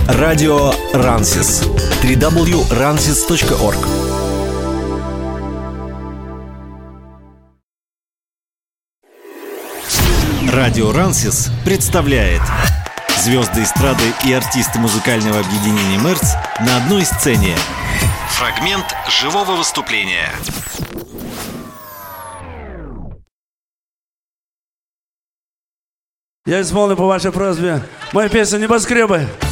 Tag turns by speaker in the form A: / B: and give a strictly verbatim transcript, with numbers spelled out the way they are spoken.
A: Радио Рансис. дабл ю дабл ю дабл ю точка рансис точка орг. Радио Рансис представляет звезды эстрады и артисты музыкального объединения «Мерц» на одной сцене. Фрагмент живого выступления.
B: Я исполню по вашей просьбе мою песню «Небоскребы».